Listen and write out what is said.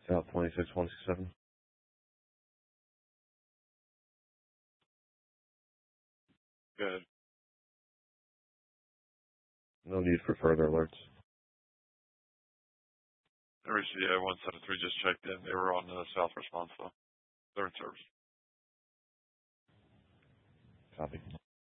South 26167. Good. No need for further alerts. RCA 173 just checked in. They were on the south response though. They're in service. Copy.